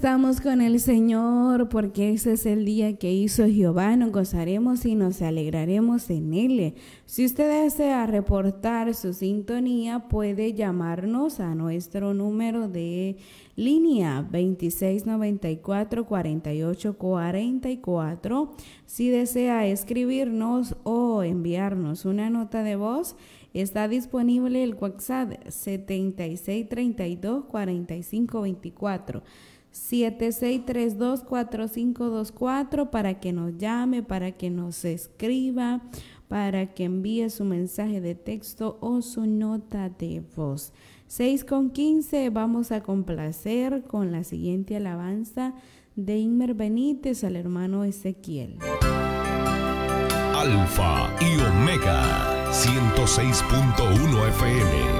Estamos con el Señor porque ese es el día que hizo Jehová, nos gozaremos y nos alegraremos en él. Si usted desea reportar su sintonía, puede llamarnos a nuestro número de línea 2694-4844. Si desea escribirnos o enviarnos una nota de voz, está disponible el WhatsApp 7632-4524. 7632-4524 para que nos llame, para que nos escriba, para que envíe su mensaje de texto o su nota de voz. 6:15, vamos a complacer con la siguiente alabanza de Inmer Benítez al hermano Ezequiel. Alfa y Omega 106.1 FM.